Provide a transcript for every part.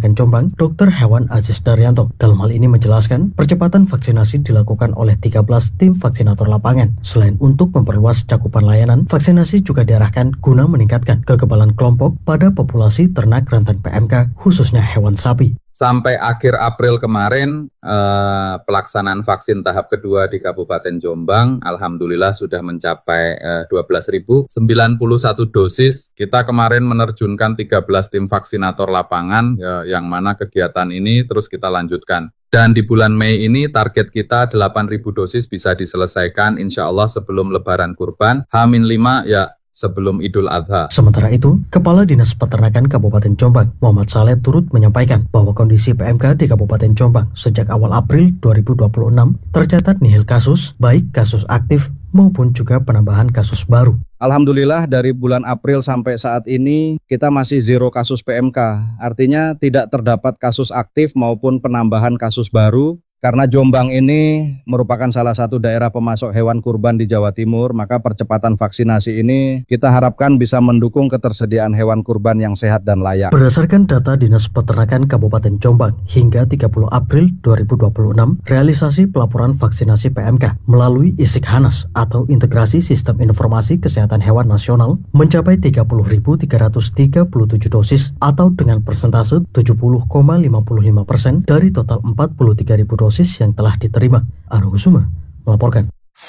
Peternakan Jombang, Dr. Hewan Aziz Daryanto. Dalam hal ini menjelaskan, percepatan vaksinasi dilakukan oleh 13 tim vaksinator lapangan. Selain untuk memperluas cakupan layanan, vaksinasi juga diarahkan guna meningkatkan kekebalan kelompok pada populasi ternak rentan PMK, khususnya hewan sapi. Sampai akhir April kemarin, pelaksanaan vaksin tahap kedua di Kabupaten Jombang, alhamdulillah sudah mencapai 12.091 dosis. Kita kemarin menerjunkan 13 tim vaksinator lapangan, yang mana kegiatan ini terus kita lanjutkan. Dan di bulan Mei ini target kita 8.000 dosis bisa diselesaikan insya Allah sebelum Lebaran Kurban, H-5 ya sebelum Idul Adha. Sementara itu, Kepala Dinas Peternakan Kabupaten Jombang, Muhammad Saleh turut menyampaikan bahwa kondisi PMK di Kabupaten Jombang sejak awal April 2026 tercatat nihil kasus, baik kasus aktif maupun juga penambahan kasus baru. Alhamdulillah dari bulan April sampai saat ini kita masih zero kasus PMK. Artinya tidak terdapat kasus aktif maupun penambahan kasus baru. Karena Jombang ini merupakan salah satu daerah pemasok hewan kurban di Jawa Timur, maka percepatan vaksinasi ini kita harapkan bisa mendukung ketersediaan hewan kurban yang sehat dan layak. Berdasarkan data Dinas Peternakan Kabupaten Jombang, hingga 30 April 2026, realisasi pelaporan vaksinasi PMK melalui ISIKHANAS atau Integrasi Sistem Informasi Kesehatan Hewan Nasional mencapai 30.337 dosis atau dengan persentase 70,55% dari total 43.000 dosis yang telah diterima. Anu Kusuma melaporkan.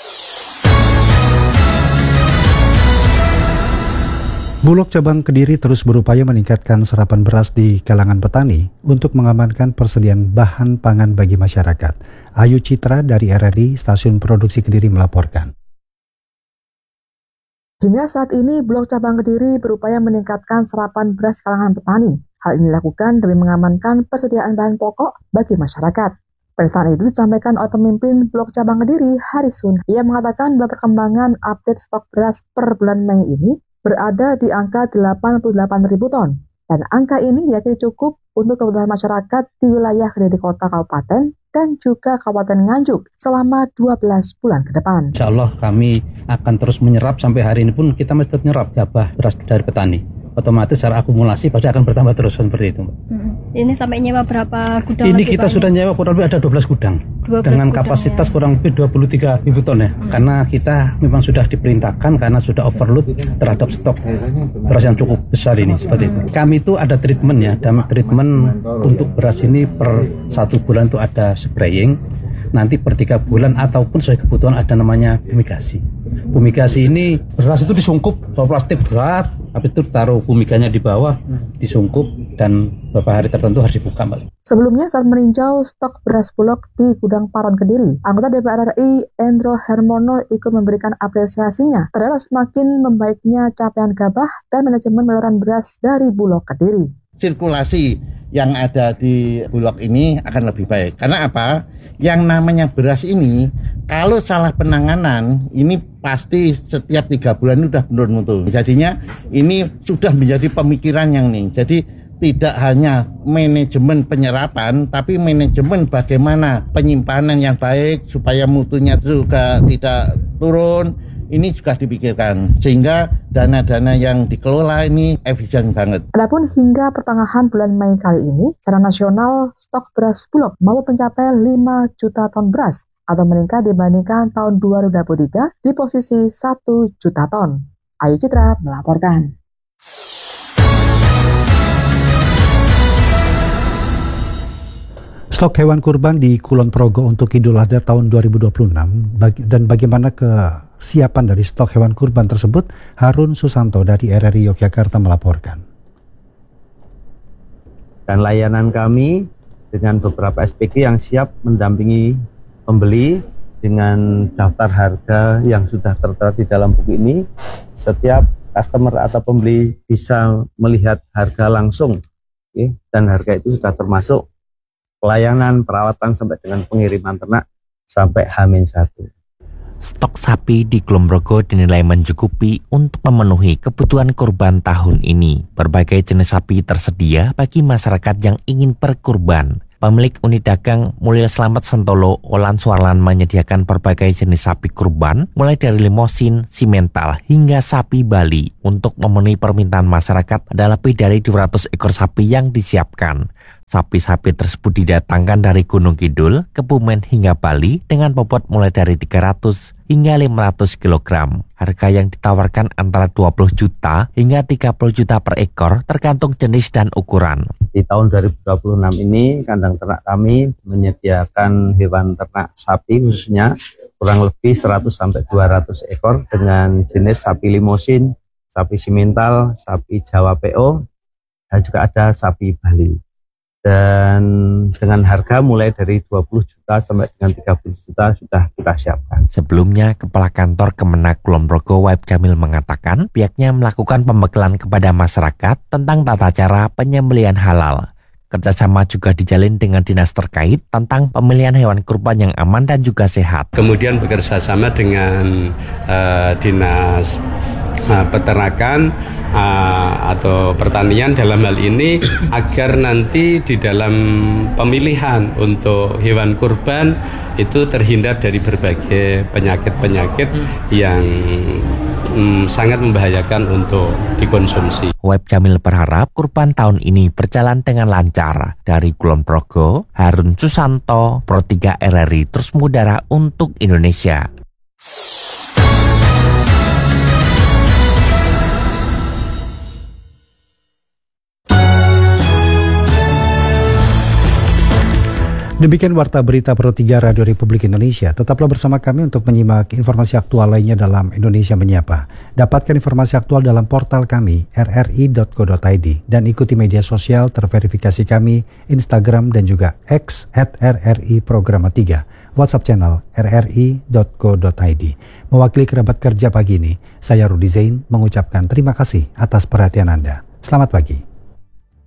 Bulog cabang Kediri terus berupaya meningkatkan serapan beras di kalangan petani untuk mengamankan persediaan bahan pangan bagi masyarakat. Ayu Citra dari RRI Stasiun Produksi Kediri melaporkan. Hingga saat ini, Bulog cabang Kediri berupaya meningkatkan serapan beras kalangan petani. Hal ini dilakukan demi mengamankan persediaan bahan pokok bagi masyarakat. Pernyataan itu disampaikan oleh pemimpin Bulog cabang Kediri, Harisun. Ia mengatakan bahwa perkembangan update stok beras per bulan Mei ini berada di angka 88.000 ton. Dan angka ini diyakini cukup untuk kebutuhan masyarakat di wilayah Kediri Kota Kabupaten dan juga Kabupaten Nganjuk selama 12 bulan ke depan. Insya Allah kami akan terus menyerap sampai hari ini pun kita masih tetap menyerap gabah beras dari petani. Otomatis secara akumulasi pasti akan bertambah terus seperti itu. Ini sampai nyewa berapa gudang? Ini kita sudah nyewa kurang lebih ada 12 gudang. 12 dengan gudang, kapasitas ya, kurang lebih 23.000 ton ya. Karena kita memang sudah diperintahkan karena sudah overload terhadap stok beras yang cukup besar ini seperti itu. Kami itu ada treatment ya, dan treatment untuk beras ini per 1 bulan itu ada spraying. Nanti per 3 bulan ataupun sesuai kebutuhan ada namanya fumigasi. Fumigasi ini beras itu disungkup soal plastik berat, habis itu taruh fumiganya di bawah, disungkup dan beberapa hari tertentu harus dibuka, Mbak. Sebelumnya saat meninjau stok beras Bulog di gudang Paron Kediri, anggota DPR RI Endro Hermono ikut memberikan apresiasinya terhadap semakin membaiknya capaian gabah dan manajemen penyaluran beras dari Bulog Kediri. Sirkulasi yang ada di Bulog ini akan lebih baik. Karena apa? Yang namanya beras ini, kalau salah penanganan, ini pasti setiap 3 bulan ini sudah menurun mutu. Jadinya ini sudah menjadi pemikiran yang nih. Jadi tidak hanya manajemen penyerapan, tapi manajemen bagaimana penyimpanan yang baik supaya mutunya juga tidak turun. Ini juga dipikirkan sehingga dana-dana yang dikelola ini efisien banget. Adapun hingga pertengahan bulan Mei kali ini, secara nasional stok beras Bulog mampu mencapai 5 juta ton beras atau meningkat dibandingkan tahun 2023 di posisi 1 juta ton. Ayu Citra melaporkan. Stok hewan kurban di Kulon Progo untuk Idul Adha tahun 2026 dan bagaimana kesiapan dari stok hewan kurban tersebut, Harun Susanto dari RRI Yogyakarta melaporkan. Dan layanan kami dengan beberapa SPK yang siap mendampingi pembeli dengan daftar harga yang sudah tertera di dalam buku ini. Setiap customer atau pembeli bisa melihat harga langsung, dan harga itu sudah termasuk pelayanan, perawatan sampai dengan pengiriman ternak sampai H-1. Stok sapi di Kulon Progo dinilai mencukupi untuk memenuhi kebutuhan kurban tahun ini. Berbagai jenis sapi tersedia bagi masyarakat yang ingin berkurban. Pemilik unit dagang Mulia Selamat Sentolo, Olan Suarlan menyediakan berbagai jenis sapi kurban, mulai dari limosin, simental, hingga sapi Bali. Untuk memenuhi permintaan masyarakat, ada lebih dari 200 ekor sapi yang disiapkan. Sapi-sapi tersebut didatangkan dari Gunung Kidul, Kebumen hingga Bali dengan bobot mulai dari 300 hingga 500 kg. Harga yang ditawarkan antara 20 juta hingga 30 juta per ekor tergantung jenis dan ukuran. Di tahun 2026 ini kandang ternak kami menyediakan hewan ternak sapi khususnya kurang lebih 100 sampai 200 ekor dengan jenis sapi limosin, sapi simental, sapi Jawa PO, dan juga ada sapi Bali. Dan dengan harga mulai dari 20 juta sampai dengan 30 juta sudah kita siapkan. Sebelumnya, Kepala Kantor Kemenak Kulon Progo Waib Jamil mengatakan pihaknya melakukan pembekalan kepada masyarakat tentang tata cara penyembelihan halal. Kerjasama juga dijalin dengan dinas terkait tentang pemilihan hewan kurban yang aman dan juga sehat. Kemudian bekerjasama dengan dinas peternakan atau pertanian dalam hal ini agar nanti di dalam pemilihan untuk hewan kurban itu terhindar dari berbagai penyakit-penyakit yang sangat membahayakan untuk dikonsumsi. Waib Jamil berharap kurban tahun ini berjalan dengan lancar. Dari Kulon Progo, Harun Susanto, Pro 3 RRI terus mengudara untuk Indonesia. Demikian Warta Berita Pro 3 Radio Republik Indonesia. Tetaplah bersama kami untuk menyimak informasi aktual lainnya dalam Indonesia Menyapa. Dapatkan informasi aktual dalam portal kami rri.co.id dan ikuti media sosial terverifikasi kami Instagram dan juga X @RRI Programa 3, WhatsApp channel rri.co.id. Mewakili kerabat kerja pagi ini, saya Rudi Zain mengucapkan terima kasih atas perhatian Anda. Selamat pagi.